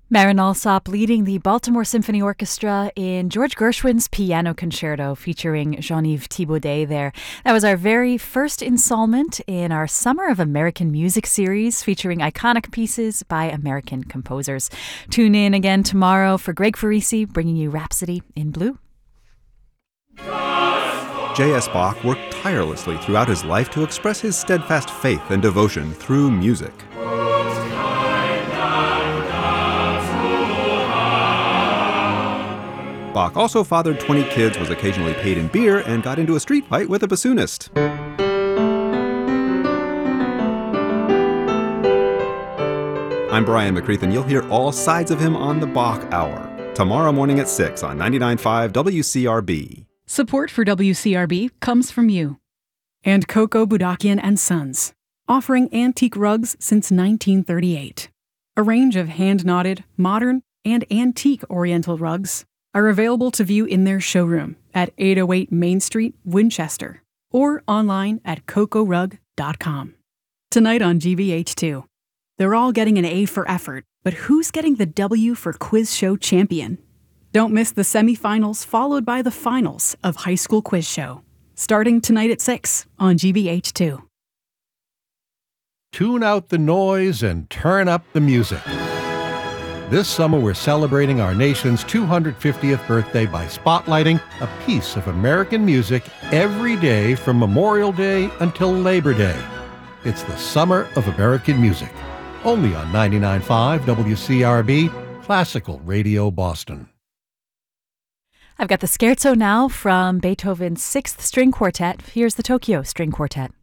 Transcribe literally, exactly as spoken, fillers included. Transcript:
Marin Alsop leading the Baltimore Symphony Orchestra in George Gershwin's Piano Concerto featuring Jean-Yves Thibaudet there. That was our very first installment in our Summer of American Music series featuring iconic pieces by American composers. Tune in again tomorrow for Greg Farisi bringing you Rhapsody in Blue. J S. Bach worked tirelessly throughout his life to express his steadfast faith and devotion through music. Bach also fathered twenty kids, was occasionally paid in beer, and got into a street fight with a bassoonist. I'm Brian McCreath, and you'll hear all sides of him on the Bach Hour, tomorrow morning at six on ninety-nine point five W C R B. Support for W C R B comes from you. And Coco Budakian and Sons, offering antique rugs since nineteen thirty-eight. A range of hand-knotted, modern, and antique Oriental rugs are available to view in their showroom at eight oh eight Main Street, Winchester, or online at coco rug dot com. Tonight on G B H two, they're all getting an A for effort, but who's getting the W for Quiz Show Champion? Don't miss the semifinals followed by the finals of High School Quiz Show, starting tonight at six on G B H two. Tune out the noise and turn up the music. This summer, we're celebrating our nation's two hundred fiftieth birthday by spotlighting a piece of American music every day from Memorial Day until Labor Day. It's the Summer of American Music, only on ninety-nine point five W C R B, Classical Radio Boston. I've got the Scherzo now from Beethoven's Sixth String Quartet. Here's the Tokyo String Quartet.